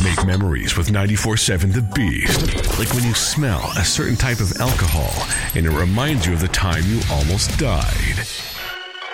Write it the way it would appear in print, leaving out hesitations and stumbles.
Make memories with 94.7 The Beast. Like when you smell a certain type of alcohol and it reminds you of the time you almost died.